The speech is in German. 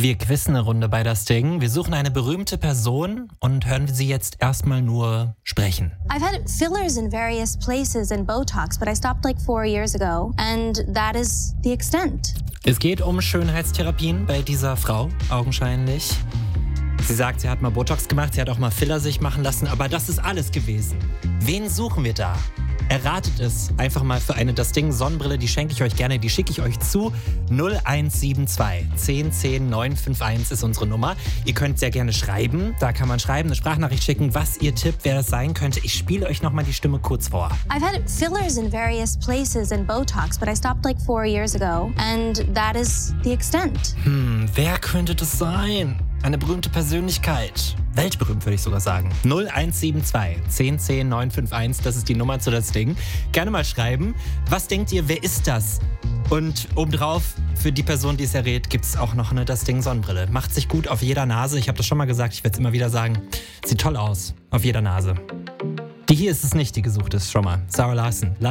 Wir quizzen eine Runde bei das Ding. Wir suchen eine berühmte Person und hören sie jetzt erstmal nur sprechen. I've had fillers in various places and Botox, but I stopped like 4 years ago. And that is the extent. Es geht um Schönheitstherapien bei dieser Frau, augenscheinlich. Sie sagt, sie hat mal Botox gemacht, sie hat auch mal Filler sich machen lassen, aber das ist alles gewesen. Wen suchen wir da? Erratet es einfach mal für eine Das Ding Sonnenbrille, die schenke ich euch gerne, die schicke ich euch zu. 0172 10 10 951 ist unsere Nummer. Ihr könnt sehr gerne schreiben, da kann man schreiben, eine Sprachnachricht schicken, was ihr tippt, wer das sein könnte. Ich spiele euch nochmal die Stimme kurz vor. I've had fillers in various places and Botox, but I stopped like 4 years ago. And that is the extent. Wer könnte das sein? Eine berühmte Persönlichkeit. Weltberühmt, würde ich sogar sagen. 0172 10 10 951, das ist die Nummer zu Das Ding. Gerne mal schreiben. Was denkt ihr, wer ist das? Und obendrauf, für die Person, die es errät, gibt es auch noch eine Das Ding Sonnenbrille. Macht sich gut auf jeder Nase. Ich habe das schon mal gesagt, ich werde es immer wieder sagen. Sieht toll aus, auf jeder Nase. Die hier ist es nicht, die gesucht ist, schon mal. Sarah Larson, Love